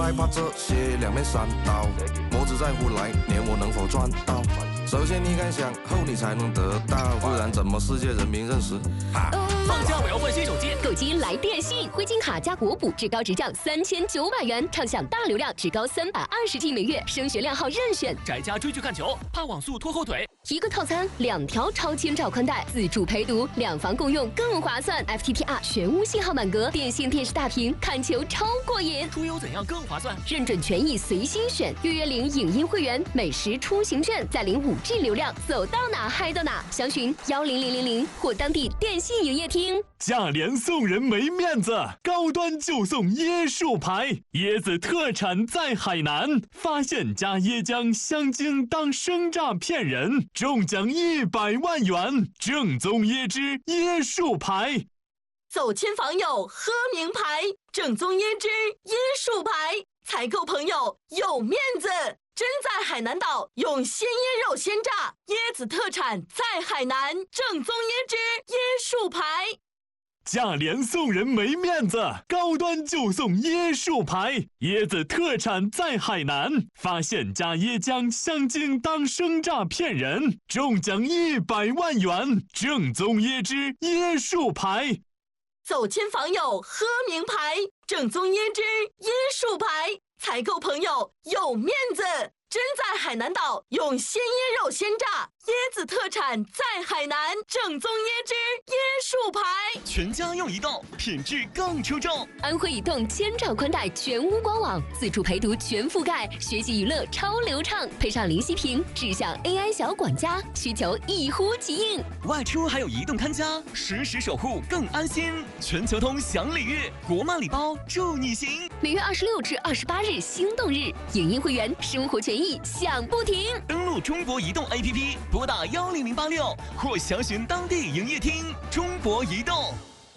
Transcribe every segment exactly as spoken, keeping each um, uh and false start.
害怕这些两面三刀，我只在乎来年我能否赚到。首先你敢想，后你才能得到，不然怎么世界人民认识？啊、 放假我要换新手机， 购机来电信，汇金卡加国补，至高直降三千九百元，畅享大流量，至高三百二十 G 每月，升学量号任选。 宅家追剧看球，怕网速拖后腿。 一个套餐，两条超千兆宽带，自助陪读，两房共用更划算。F T T R 全屋信号满格，电信电视大屏，看球超过瘾。 出游怎样更划算？ 认准权益随心选，月月领影音会员，美食出行券，再领五 G 流量，走到哪嗨到哪。详询幺零零零零或当地电信营业厅。 价廉送人没面子，高端就送椰树牌，椰子特产在海南，发现加椰浆香精当生榨骗人，中奖一百万元，正宗椰汁椰树牌。 走亲访友喝名牌，正宗椰汁椰树牌，采购朋友有面子。真在海南岛用鲜椰肉鲜榨，椰子特产在海南，正宗椰汁椰树牌。 价廉送人没面子，高端就送椰树牌，椰子特产在海南，发现加椰浆香精当生榨骗人，中奖一百万元，正宗椰汁椰树牌。 走亲访友喝名牌，正宗椰汁椰树牌，采购朋友有面子。真在海南岛用鲜椰肉鲜榨，椰子特产在海南，正宗椰汁椰树牌。 全家用移动，品质更出众。 安徽移动千兆宽带全屋官网，自助陪读全覆盖，学习娱乐超流畅，配上灵犀屏，智享 A I 小管家，需求一呼即应。 外出还有移动看家，实时守护更安心。全球通享礼遇，国漫礼包助你行。 每月二十六至二十八日心动日，影音会员生活权益享不停。 登录中国移动 A P P， 拨打幺零零八六或详询当地营业厅。中国移动。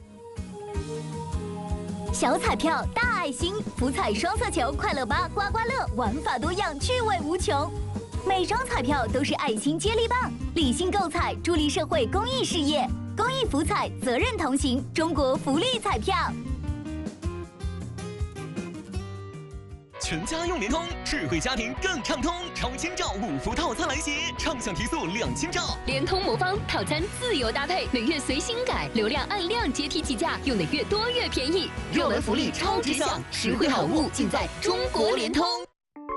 小彩票大爱心，福彩双色球、快乐八、刮刮乐，玩法多样，趣味无穷。每张彩票都是爱心接力棒，理性购彩，助力社会公益事业。公益福彩，责任同行，中国福利彩票。 全家用联通，智慧家庭更畅通。超千兆五福套餐来袭，畅享提速两千兆。 联通魔方套餐自由搭配，每月随心改，流量按量阶梯计价，用的越多越便宜。热门福利超值享，实惠好物尽在中国联通。